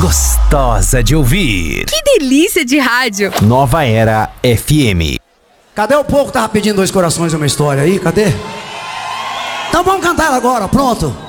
gostosa de ouvir. Que delícia de rádio. Nova Era FM. Cadê o povo que tava pedindo Dois Corações e uma História aí? Cadê? Então vamos cantar ela agora, pronto.